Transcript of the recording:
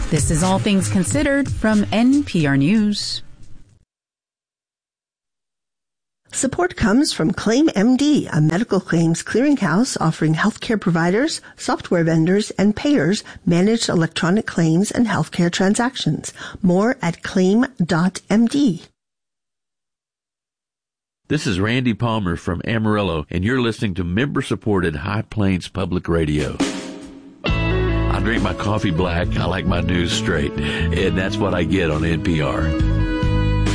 This is All Things Considered from NPR News. Support comes from ClaimMD, a medical claims clearinghouse offering healthcare providers, software vendors, and payers managed electronic claims and healthcare transactions. More at claim.md. This is Randy Palmer from Amarillo, and you're listening to member-supported High Plains Public Radio. I drink my coffee black. I like my news straight, and that's what I get on NPR.